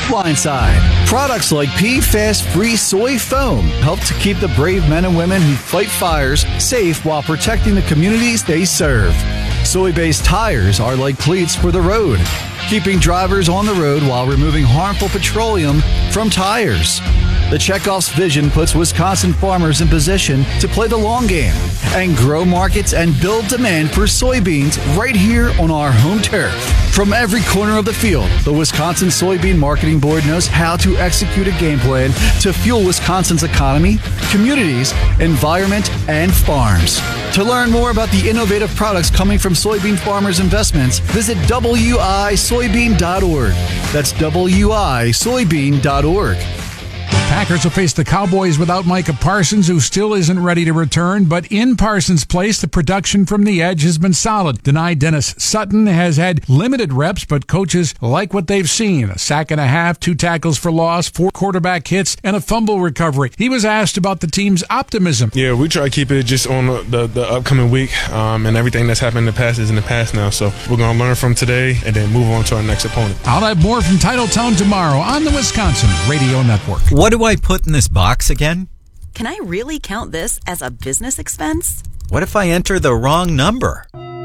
Blindside. Products like PFAS-free soy foam help to keep the brave men and women who fight fires safe while protecting the communities they serve. Soy-based tires are like cleats for the road, keeping drivers on the road while removing harmful petroleum from tires. The Chekhov's vision puts Wisconsin farmers in position to play the long game and grow markets and build demand for soybeans right here on our home turf. From every corner of the field, the Wisconsin Soybean Marketing Board knows how to execute a game plan to fuel Wisconsin's economy, communities, environment, and farms. To learn more about the innovative products coming from soybean farmers' investments, visit wisoybean.org. That's wisoybean.org. Packers will face the Cowboys without Micah Parsons, who still isn't ready to return. But in Parsons' place, the production from the edge has been solid. Denied Dennis Sutton has had limited reps, but coaches like what they've seen. A sack and a half, 2 tackles for loss, 4 quarterback hits, and a fumble recovery. He was asked about the team's optimism. Yeah, we try to keep it just on the upcoming week, and everything that's happened in the past is in the past now. So we're going to learn from today and then move on to our next opponent. I'll have more from Titletown tomorrow on the Wisconsin Radio Network. What do I put in this box again? Can I really count this as a business expense? What if I enter the wrong number?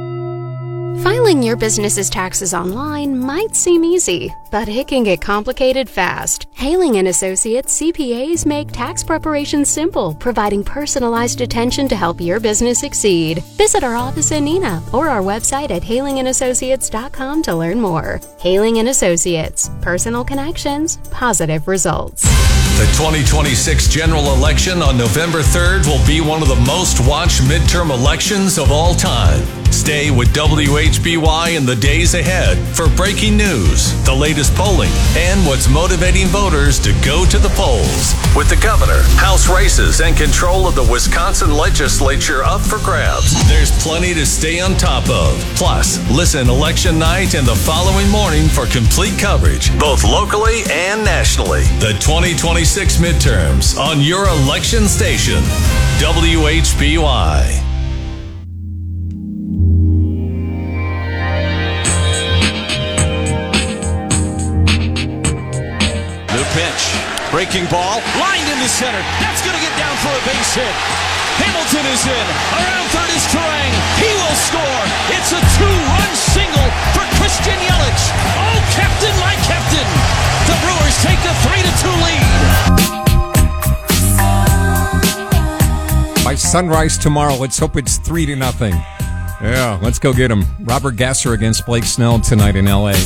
Filing your business's taxes online might seem easy, but it can get complicated fast. Haling & Associates CPAs make tax preparation simple, providing personalized attention to help your business succeed. Visit our office in Neenah or our website at halingandassociates.com to learn more. Haling & Associates. Personal connections, positive results. The 2026 general election on November 3rd will be one of the most watched midterm elections of all time. Stay with WHBY in the days ahead for breaking news, the latest polling, and what's motivating voters to go to the polls. With the governor, House races, and control of the Wisconsin legislature up for grabs, there's plenty to stay on top of. Plus, listen election night and the following morning for complete coverage, both locally and nationally. The 2026 midterms on your election station, WHBY. Pitch, breaking ball, lined into center. That's going to get down for a base hit. Hamilton is in. Around third is Turang. He will score. It's a 2-run single for Christian Yelich. Oh, Captain, my Captain. The Brewers take the 3-2 lead. By sunrise tomorrow, let's hope it's 3-0. Yeah, let's go get him. Robert Gasser against Blake Snell tonight in L.A.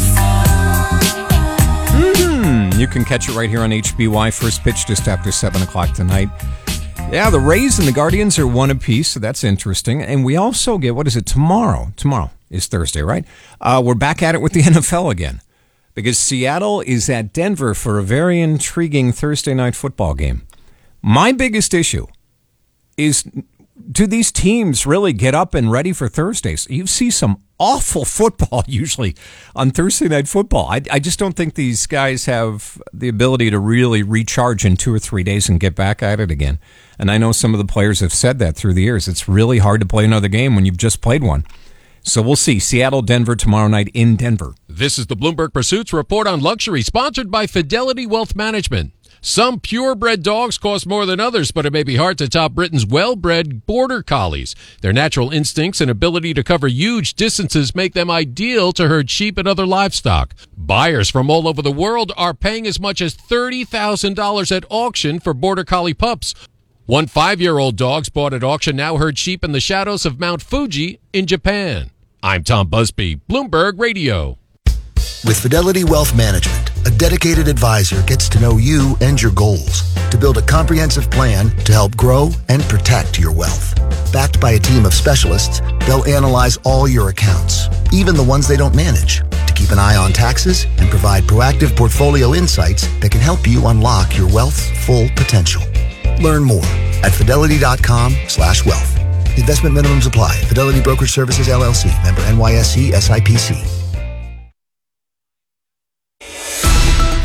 You can catch it right here on HBY. First pitch just after 7 o'clock tonight. Yeah, the Rays and the Guardians are 1 apiece, so that's interesting. And we also get, what is it, tomorrow? Tomorrow is Thursday, right? We're back at it with the NFL again. Because Seattle is at Denver for a very intriguing Thursday night football game. My biggest issue is, do these teams really get up and ready for Thursdays? You see some awful football usually on Thursday night football. I just don't think these guys have the ability to really recharge in 2 or 3 days and get back at it again. And I know some of the players have said that through the years. It's really hard to play another game when you've just played one. So we'll see. Seattle, Denver tomorrow night in Denver. This is the Bloomberg Pursuits Report on Luxury, sponsored by Fidelity Wealth Management. Some purebred dogs cost more than others, but it may be hard to top Britain's well-bred Border Collies. Their natural instincts and ability to cover huge distances make them ideal to herd sheep and other livestock. Buyers from all over the world are paying as much as $30,000 at auction for Border Collie pups. One 5-year-old dog bought at auction now herd sheep in the shadows of Mount Fuji in Japan. I'm Tom Busby, Bloomberg Radio. With Fidelity Wealth Management, a dedicated advisor gets to know you and your goals to build a comprehensive plan to help grow and protect your wealth. Backed by a team of specialists, they'll analyze all your accounts, even the ones they don't manage, to keep an eye on taxes and provide proactive portfolio insights that can help you unlock your wealth's full potential. Learn more at fidelity.com/wealth. Investment minimums apply. Fidelity Brokerage Services, LLC. Member NYSE SIPC.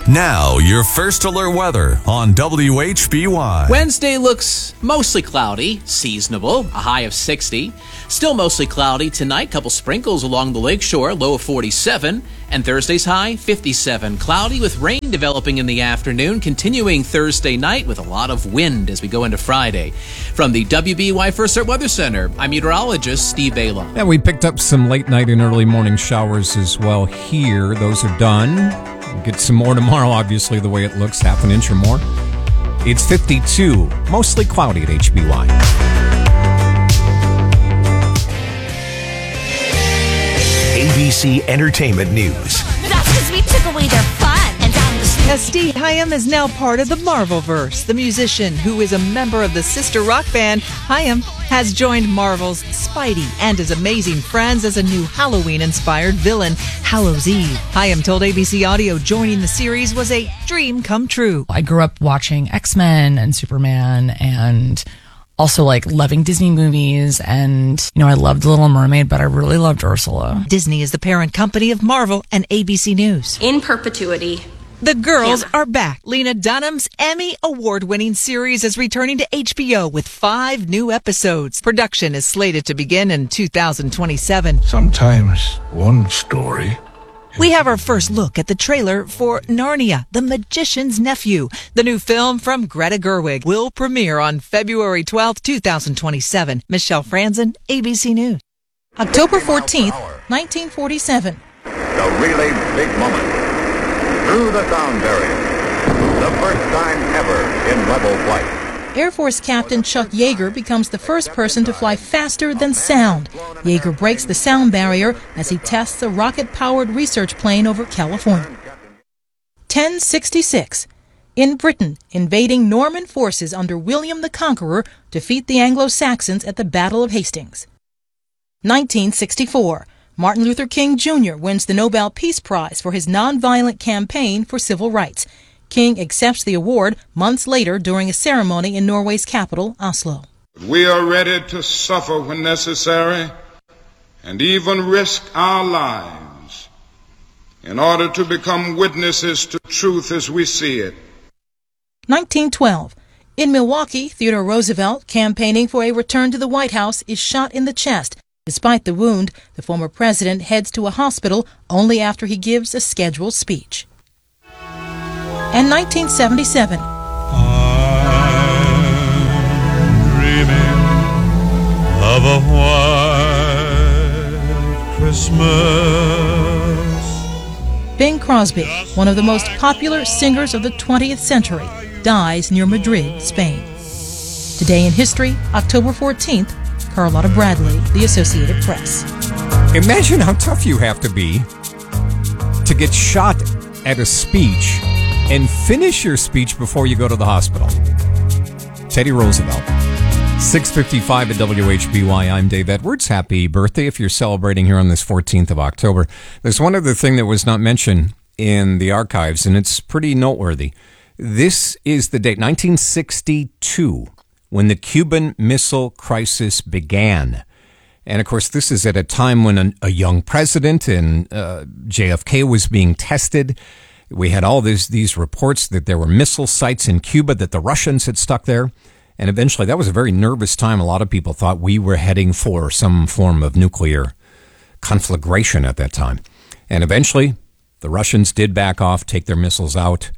Now, your first alert weather on WHBY. Wednesday looks mostly cloudy, seasonable, a high of 60. Still mostly cloudy tonight, couple sprinkles along the lakeshore, low of 47. And Thursday's high, 57. Cloudy with rain developing in the afternoon, continuing Thursday night with a lot of wind as we go into Friday. From the WBY First Alert Weather Center, I'm meteorologist Steve Bala. And we picked up some late night and early morning showers as well here. Those are done. We'll get some more tomorrow, obviously, the way it looks, half an inch or more. It's 52, mostly cloudy at HBY. ABC Entertainment News. That's because we took away their fun. And Steve Hyam is now part of the Marvelverse. The musician, who is a member of the sister rock band Hyam, has joined Marvel's Spidey and his amazing friends as a new Halloween-inspired villain, Hallows Eve. Hyam told ABC Audio joining the series was a dream come true. I grew up watching X-Men and Superman and also like loving Disney movies, and I loved The Little Mermaid, but I really loved Ursula. Disney is the parent company of Marvel and ABC News. In perpetuity. The girls are back. Lena Dunham's Emmy award-winning series is returning to HBO with 5 new episodes. Production is slated to begin in 2027. Sometimes one story. We have our first look at the trailer for Narnia, The Magician's Nephew. The new film from Greta Gerwig will premiere on February 12th, 2027. Michelle Franzen, ABC News. October 14th, 1947. The really big moment. Through the sound barrier. The first time ever in level flight. Air Force Captain Chuck Yeager becomes the first person to fly faster than sound. Yeager breaks the sound barrier as he tests a rocket-powered research plane over California. 1066. In Britain, invading Norman forces under William the Conqueror defeat the Anglo-Saxons at the Battle of Hastings. 1964. Martin Luther King Jr. wins the Nobel Peace Prize for his nonviolent campaign for civil rights. King accepts the award months later during a ceremony in Norway's capital, Oslo. We are ready to suffer when necessary and even risk our lives in order to become witnesses to truth as we see it. 1912. In Milwaukee, Theodore Roosevelt, campaigning for a return to the White House, is shot in the chest. Despite the wound, the former president heads to a hospital only after he gives a scheduled speech. And 1977. I'm dreaming of a white Christmas. Bing Crosby, one of the most popular singers of the 20th century, dies near Madrid, Spain. Today in history, October 14th, Carlotta Bradley, The Associated Press. Imagine how tough you have to be to get shot at a speech and finish your speech before you go to the hospital. Teddy Roosevelt. 6:55 at WHBY. I'm Dave Edwards. Happy birthday if you're celebrating here on this 14th of October. There's one other thing that was not mentioned in the archives, and it's pretty noteworthy. This is the date, 1962. When the Cuban Missile Crisis began. And, of course, this is at a time when a young president and JFK was being tested. We had all these reports that there were missile sites in Cuba that the Russians had stuck there. And eventually, that was a very nervous time. A lot of people thought we were heading for some form of nuclear conflagration at that time. And eventually, the Russians did back off, take their missiles out.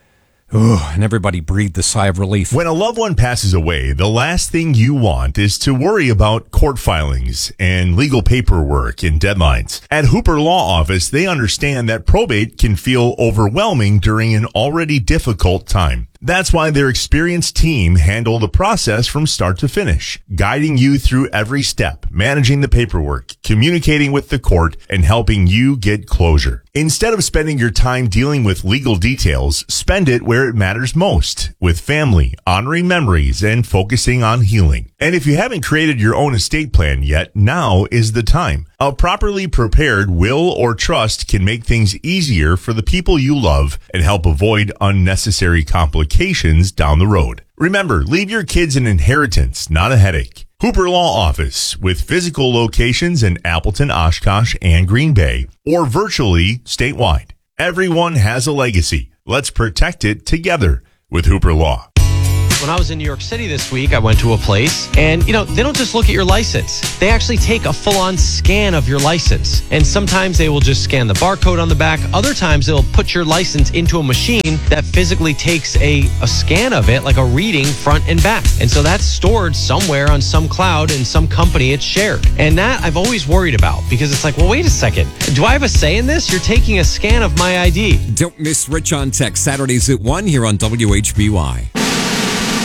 And everybody breathed a sigh of relief. When a loved one passes away, the last thing you want is to worry about court filings and legal paperwork and deadlines. At Hooper Law Office, they understand that probate can feel overwhelming during an already difficult time. That's why their experienced team handle the process from start to finish, guiding you through every step, managing the paperwork, communicating with the court, and helping you get closure. Instead of spending your time dealing with legal details, spend it where it matters most, with family, honoring memories, and focusing on healing. And if you haven't created your own estate plan yet, now is the time. A properly prepared will or trust can make things easier for the people you love and help avoid unnecessary complications down the road. Remember, leave your kids an inheritance, not a headache. Hooper Law Office, with physical locations in Appleton, Oshkosh, and Green Bay, or virtually statewide. Everyone has a legacy. Let's protect it together with Hooper Law. When I was in New York City this week, I went to a place and, they don't just look at your license. They actually take a full-on scan of your license. And sometimes they will just scan the barcode on the back. Other times they'll put your license into a machine that physically takes a scan of it, like a reading front and back. And so that's stored somewhere on some cloud in some company it's shared. And that I've always worried about because it's like, well, wait a second. Do I have a say in this? You're taking a scan of my ID. Don't miss Rich on Tech Saturdays at 1 here on WHBY.